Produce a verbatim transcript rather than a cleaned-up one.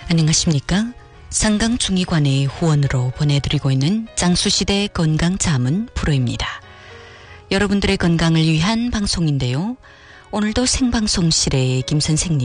안녕하십니까? 상강중의관의 후원으로 보내드리고 있는 짱수시대 건강자문 프로입니다. 여러분들의 건강을 위한 방송인데요. 오늘도 생방송실에 김 선생님